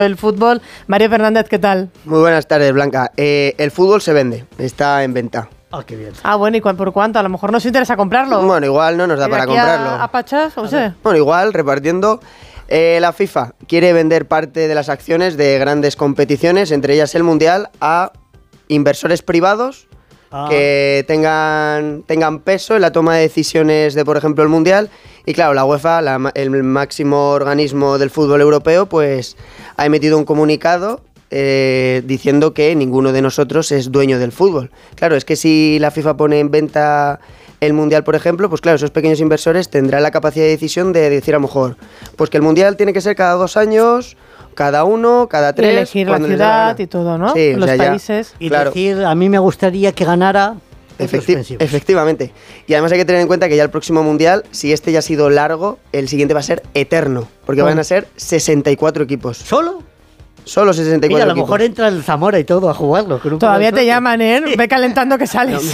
El fútbol. Mario Fernández, ¿qué tal? Muy buenas tardes, Blanca. El fútbol se vende, está en venta. Ah, qué bien. Ah, bueno, ¿y por cuánto? A lo mejor nos interesa comprarlo. Bueno, igual no nos da para comprarlo. ¿A Pachas? O sea. Bueno, igual, repartiendo. La FIFA quiere vender parte de las acciones de grandes competiciones, entre ellas el Mundial, a inversores privados que tengan peso en la toma de decisiones de, por ejemplo, el Mundial. Y claro, la UEFA, el máximo organismo del fútbol europeo, pues ha emitido un comunicado diciendo que ninguno de nosotros es dueño del fútbol. Claro, es que si la FIFA pone en venta el Mundial, por ejemplo, pues claro, esos pequeños inversores tendrán la capacidad de decisión de decir a lo mejor, pues que el Mundial tiene que ser cada 2 años, cada 1, cada 3. Y elegir la ciudad y todo, ¿no? Sí, los países. Y claro, decir, a mí me gustaría que ganara... Efectivamente. Y además hay que tener en cuenta que ya el próximo Mundial, si este ya ha sido largo, el siguiente va a ser eterno, porque van a ser 64 equipos. ¿Solo? Solo 64 Mira, a lo equipos. mejor entra el Zamora y todo a jugarlo. Todavía te llaman, ¿eh? Ve calentando que sales.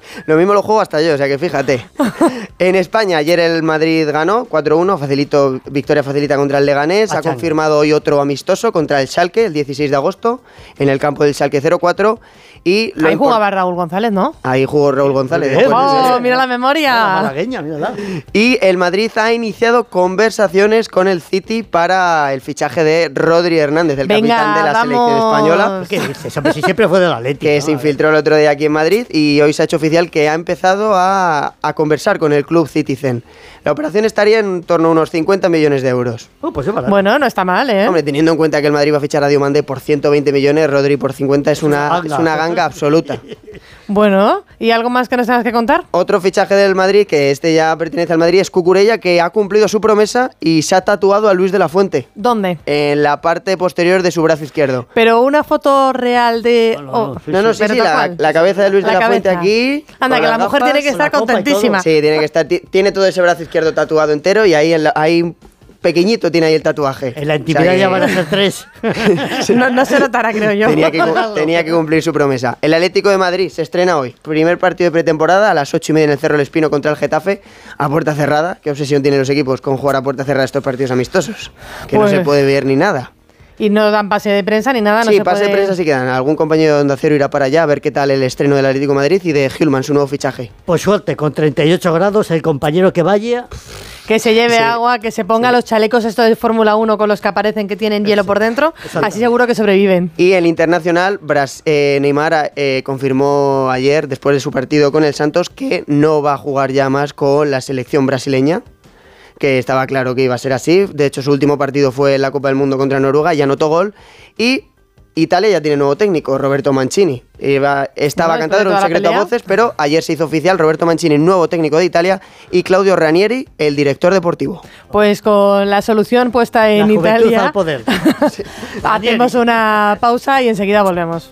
Lo mismo lo juego hasta yo, o sea que fíjate. En España, ayer el Madrid ganó 4-1, victoria facilita contra el Leganés. Ha confirmado hoy otro amistoso contra el Schalke, el 16 de agosto, en el campo del Schalke 0-4. Y ahí jugaba Raúl González, ¿no? Ahí jugó Raúl González. ¡Oh, mira la memoria! Malagueña, mírala. Y el Madrid ha iniciado conversaciones con el City para el fichaje de Rodri Hernández, el capitán de la selección española. ¿Qué dices? Hombre, si siempre fue del Atlético. Que se infiltró el otro día aquí en Madrid y hoy se ha hecho oficial que ha empezado a conversar con el club Citizen. La operación estaría en torno a unos 50 millones de euros. Pues es barato. Bueno, no está mal, ¿eh? Hombre, teniendo en cuenta que el Madrid va a fichar a Diomandé por 120 millones, Rodri por 50 es una ganga absoluta. Bueno, ¿y algo más que nos tengas que contar? Otro fichaje del Madrid, que este ya pertenece al Madrid, es Cucurella, que ha cumplido su promesa y se ha tatuado a Luis de la Fuente. ¿Dónde? En la parte posterior de su brazo izquierdo. Pero una foto real de... Sí, la cabeza de Luis de la Fuente aquí. Anda, que la mujer tiene que estar contentísima. Sí, tiene que estar. Tiene todo ese brazo izquierdo tatuado entero y ahí pequeñito tiene ahí el tatuaje. En la intimidad ya van a ser 3. No se notará, creo yo. Tenía que cumplir su promesa. El Atlético de Madrid se estrena hoy. Primer partido de pretemporada a las 8:30 en el Cerro del Espino contra el Getafe, a puerta cerrada. ¿Qué obsesión tienen los equipos con jugar a puerta cerrada estos partidos amistosos? Que no se puede ver ni nada. Y no dan pase de prensa ni nada. Sí, pase de prensa sí que dan. Algún compañero de Onda Cero irá para allá a ver qué tal el estreno del Atlético de Madrid y de Hillman, su nuevo fichaje. Pues suerte, con 38 grados, el compañero que vaya... Que se lleve agua, que se ponga los chalecos estos de Fórmula 1 con los que aparecen que tienen hielo por dentro, así seguro que sobreviven. Y el internacional, Neymar confirmó ayer, después de su partido con el Santos, que no va a jugar ya más con la selección brasileña, que estaba claro que iba a ser así. De hecho, su último partido fue en la Copa del Mundo contra Noruega, ya anotó gol. Y Italia ya tiene nuevo técnico, Roberto Mancini. Estaba cantado, era un secreto a voces, pero ayer se hizo oficial Roberto Mancini, nuevo técnico de Italia, y Claudio Ranieri, el director deportivo. Pues con la solución puesta en Italia, al poder. hacemos una pausa y enseguida volvemos.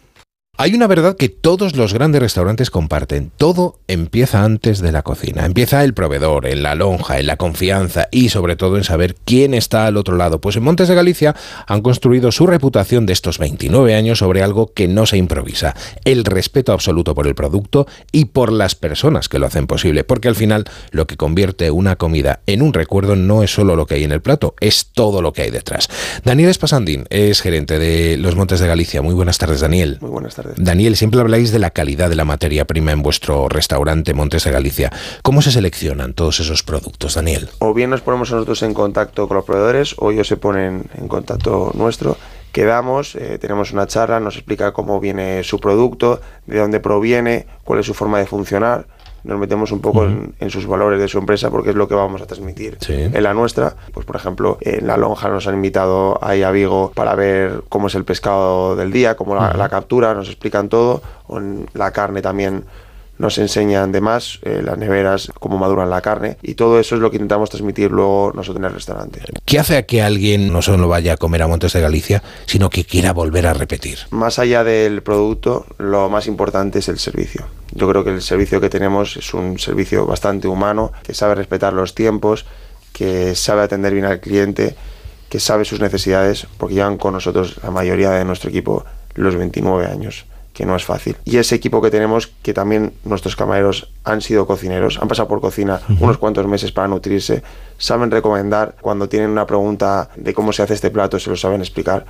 Hay una verdad que todos los grandes restaurantes comparten. Todo empieza antes de la cocina. Empieza el proveedor, en la lonja, en la confianza y sobre todo en saber quién está al otro lado. Pues en Montes de Galicia han construido su reputación de estos 29 años sobre algo que no se improvisa. El respeto absoluto por el producto y por las personas que lo hacen posible. Porque al final lo que convierte una comida en un recuerdo no es solo lo que hay en el plato, es todo lo que hay detrás. Daniel Espasandín es gerente de los Montes de Galicia. Muy buenas tardes, Daniel. Muy buenas tardes. Daniel, siempre habláis de la calidad de la materia prima en vuestro restaurante Montes de Galicia. ¿Cómo se seleccionan todos esos productos, Daniel? O bien nos ponemos nosotros en contacto con los proveedores o ellos se ponen en contacto nuestro. Quedamos, tenemos una charla, nos explica cómo viene su producto, de dónde proviene, cuál es su forma de funcionar. Nos metemos un poco en sus valores de su empresa porque es lo que vamos a transmitir en la nuestra. Pues por ejemplo, en la lonja nos han invitado ahí a Vigo para ver cómo es el pescado del día, cómo la captura, nos explican todo. O en la carne también nos enseñan de más, las neveras, cómo maduran la carne, y todo eso es lo que intentamos transmitir luego nosotros en el restaurante. ¿Qué hace a que alguien no solo vaya a comer a Montes de Galicia, sino que quiera volver a repetir? Más allá del producto, lo más importante es el servicio. Yo creo que el servicio que tenemos es un servicio bastante humano, que sabe respetar los tiempos, que sabe atender bien al cliente, que sabe sus necesidades, porque llevan con nosotros la mayoría de nuestro equipo los 29 años. Que no es fácil. Y ese equipo que tenemos, que también nuestros camareros han sido cocineros, han pasado por cocina unos cuantos meses para nutrirse, saben recomendar, cuando tienen una pregunta de cómo se hace este plato, se lo saben explicar.